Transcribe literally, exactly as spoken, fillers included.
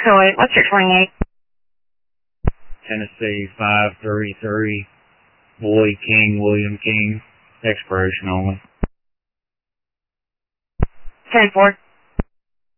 oh eight, what's your twenty-eight? Tennessee five three three, Boy King, William King, expiration only. ten four.